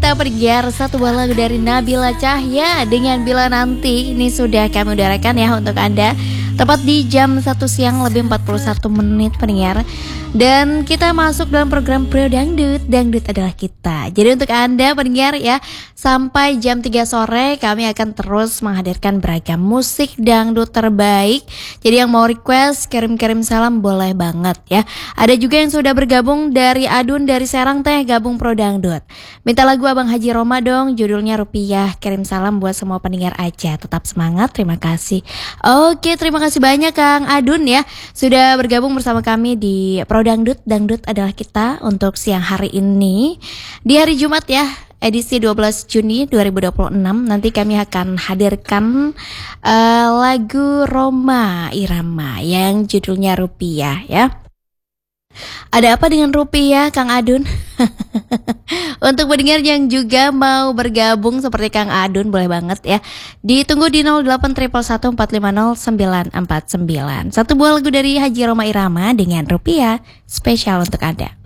kita pendengar, satu buah lagu dari Nabila Cahya dengan Bila Nanti. Ini sudah kami udarakan ya untuk Anda tepat di jam 1 siang lebih 41 menit pendengar. Dan kita masuk dalam program Pro Dangdut, Dangdut adalah kita. Jadi untuk Anda pendengar ya, sampai jam 3 sore kami akan terus menghadirkan beragam musik dangdut terbaik. Jadi yang mau request, kirim-kirim salam boleh banget ya. Ada juga yang sudah bergabung dari Adun dari Serang teh, gabung Pro Dangdut. Minta lagu Abang Haji Roma dong, judulnya Rupiah. Kirim salam buat semua pendengar aja. Tetap semangat, terima kasih. Oke, terima kasih banyak Kang Adun ya, sudah bergabung bersama kami di Pro Dangdut, Dangdut adalah kita untuk siang hari ini. Di hari Jumat ya, edisi 12 Juni 2026. Nanti kami akan hadirkan lagu Rhoma Irama yang judulnya Rupiah ya. Ada apa dengan rupiah, Kang Adun? Untuk pendengar yang juga mau bergabung seperti Kang Adun, boleh banget ya. Ditunggu di 081114509949. Satu buah lagu dari Haji Rhoma Irama dengan Rupiah spesial untuk Anda.